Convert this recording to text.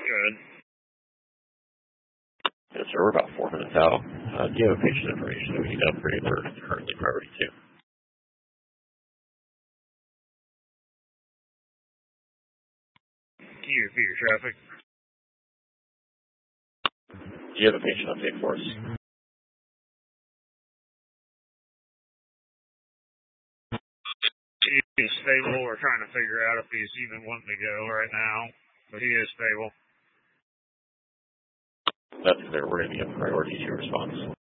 Good. Yes, sir. We're about 4 minutes out. Do you have patient information that we need to upgrade? We're currently priority 2. Can you repeat your traffic? Do you have a patient update for us? He is stable. We're trying to figure out if he's even wanting to go right now, but he is stable. That's clear. We're going to get priority 2 response.